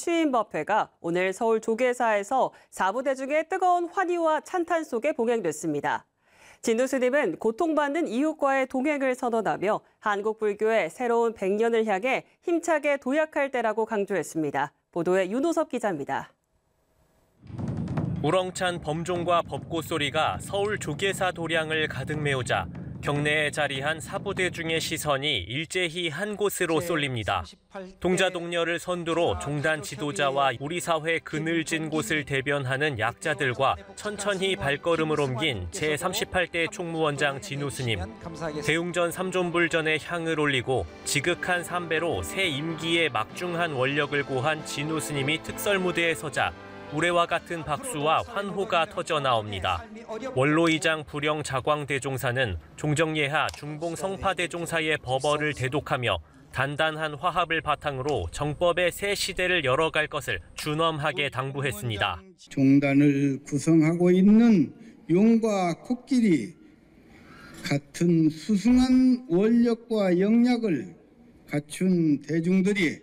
취임법회가 오늘 서울 조계사에서 사부대중의 뜨거운 환희와 찬탄 속에 봉행됐습니다. 진우 스님은 고통받는 이웃과의 동행을 선언하며 한국 불교의 새로운 100년을 향해 힘차게 도약할 때라고 강조했습니다. 보도에 윤호섭 기자입니다. 우렁찬 범종과 법고 소리가 서울 조계사 도량을 가득 메우자 경내에 자리한 사부대중의 시선이 일제히 한 곳으로 쏠립니다. 동자동녀를 선두로 종단 지도자와 우리 사회 그늘진 곳을 대변하는 약자들과 천천히 발걸음을 옮긴 제38대 총무원장 진우 스님. 대웅전 삼존불전에 향을 올리고 지극한 삼배로 새 임기에 막중한 원력을 고한 진우 스님이 특설 무대에 서자 우레와 같은 박수와 환호가 터져 나옵니다. 원로이장 불영 자광대종사는 종정예하 중봉 성파대종사의 법어를 대독하며 단단한 화합을 바탕으로 정법의 새 시대를 열어갈 것을 준엄하게 당부했습니다. 종단을 구성하고 있는 용과 코끼리 같은 수승한 원력과 영약을 갖춘 대중들이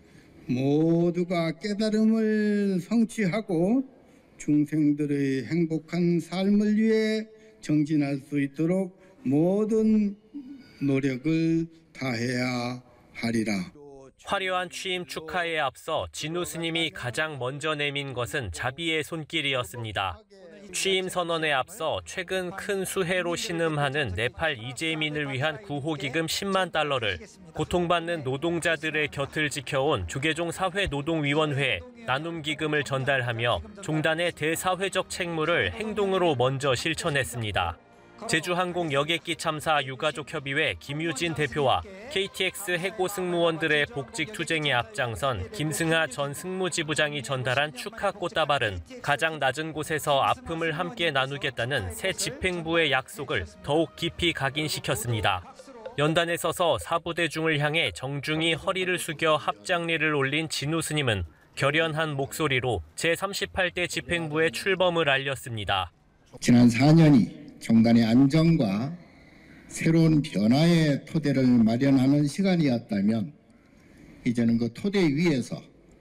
모두가 깨달음을 성취하고 중생들의 행복한 삶을 위해 정진할 수 있도록 모든 노력을 다해야 하리라. 화려한 취임 축하에 앞서 진우 스님이 가장 먼저 내민 것은 자비의 손길이었습니다. 취임 선언에 앞서 최근 큰 수해로 신음하는 네팔 이재민을 위한 구호기금 10만 달러를 고통받는 노동자들의 곁을 지켜온 조계종 사회노동위원회에 나눔기금을 전달하며 종단의 대사회적 책무를 행동으로 먼저 실천했습니다. 제주항공 여객기 참사 유가족협의회 김유진 대표와 KTX 해고 승무원들의 복직 투쟁에 앞장선 김승하 전 승무지부장이 전달한 축하 꽃다발은 가장 낮은 곳에서 아픔을 함께 나누겠다는 새 집행부의 약속을 더욱 깊이 각인시켰습니다. 연단에 서서 사부대중을 향해 정중히 허리를 숙여 합장리를 올린 진우 스님은 결연한 목소리로 제38대 집행부의 출범을 알렸습니다. 지난 4년이 종단의 안정과 새로운 변화의 토대를 마련하는 시간이었다면 이제는 그 토대 위에서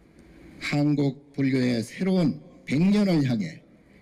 한국 불교의 새로운 100년을 향해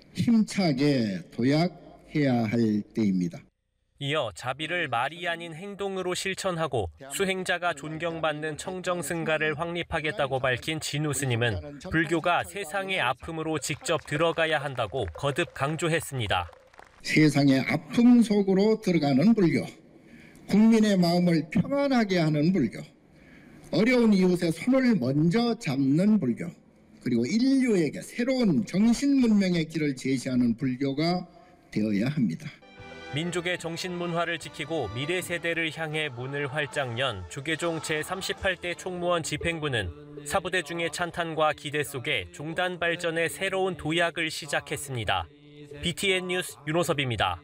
힘차게 도약해야 할 때입니다. 이어 자비를 말이 아닌 행동으로 실천하고 수행자가 존경받는 청정승가를 확립하겠다고 밝힌 진우 스님은 불교가 세상의 아픔으로 직접 들어가야 한다고 거듭 강조했습니다. 세상의 아픔 속으로 들어가는 불교, 국민의 마음을 평안하게 하는 불교, 어려운 이웃의 손을 먼저 잡는 불교, 그리고 인류에게 새로운 정신문명의 길을 제시하는 불교가 되어야 합니다. 민족의 정신문화를 지키고 미래 세대를 향해 문을 활짝 연 조계종 제38대 총무원 집행부는 사부대중의 찬탄과 기대 속에 종단 발전의 새로운 도약을 시작했습니다. BTN 뉴스 윤호섭입니다.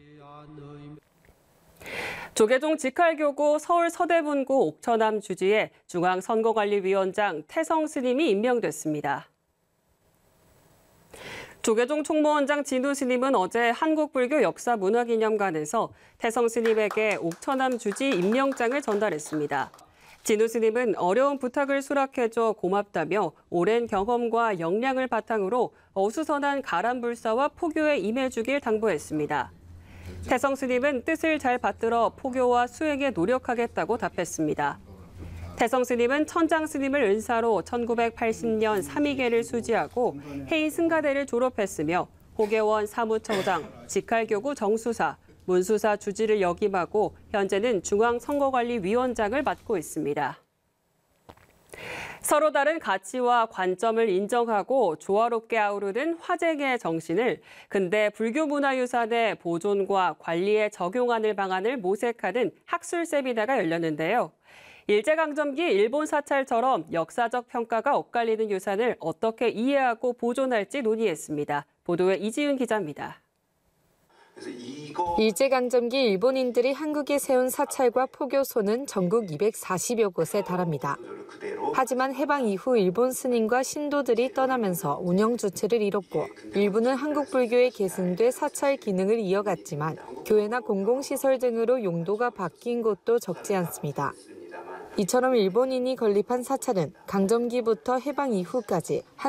조계종 직할교구 서울 서대문구 옥천암 주지에 중앙선거관리위원장 태성 스님이 임명됐습니다. 조계종 총무원장 진우 스님은 어제 한국불교 역사문화기념관에서 태성 스님에게 옥천암 주지 임명장을 전달했습니다. 진우 스님은 어려운 부탁을 수락해줘 고맙다며 오랜 경험과 역량을 바탕으로 어수선한 가람불사와 포교에 임해주길 당부했습니다. 태성 스님은 뜻을 잘 받들어 포교와 수행에 노력하겠다고 답했습니다. 태성 스님은 천장 스님을 은사로 1980년 삼위계를 수지하고 해인 승가대를 졸업했으며 호계원 사무청장, 직할교구 정수사, 문수사 주지를 역임하고 현재는 중앙선거관리위원장을 맡고 있습니다. 서로 다른 가치와 관점을 인정하고 조화롭게 아우르는 화쟁의 정신을 근대 불교문화유산의 보존과 관리에 적용하는 방안을 모색하는 학술 세미나가 열렸는데요. 일제강점기 일본 사찰처럼 역사적 평가가 엇갈리는 유산을 어떻게 이해하고 보존할지 논의했습니다. 보도에 이지윤 기자입니다. 일제강점기 일본인들이 한국에 세운 사찰과 포교소는 전국 240여 곳에 달합니다. 하지만 해방 이후 일본 스님과 신도들이 떠나면서 운영 주체를 잃었고 일부는 한국 불교에 계승돼 사찰 기능을 이어갔지만 교회나 공공시설 등으로 용도가 바뀐 곳도 적지 않습니다. 이처럼 일본인이 건립한 사찰은 강점기부터 해방 이후까지